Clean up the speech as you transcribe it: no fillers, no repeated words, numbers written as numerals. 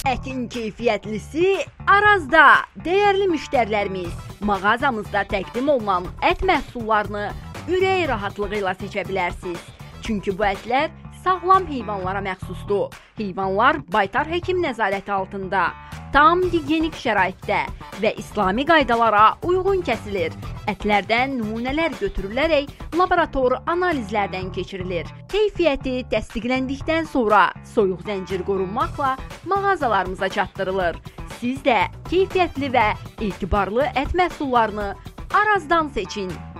Ətin keyfiyyətlisi Arazda. Dəyərli müştərilərimiz, mağazamızda təqdim olunan ət məhsullarını ürək rahatlığı ilə seçə bilərsiniz. Çünki bu ətlər sağlam heyvanlara məxsusdur. Heyvanlar baytar həkim nəzarəti altında, tam gigiyenik şəraitdə və İslami qaydalara uyğun kəsilir. Ətlərdən nümunələr götürülərək laborator analizlərdən keçirilir. Keyfiyyəti təsdiqləndikdən sonra soyuq zəncir qorunmaqla mağazalarımıza çatdırılır. Siz də keyfiyyətli və etibarlı ət məhsullarını Arazdan seçin.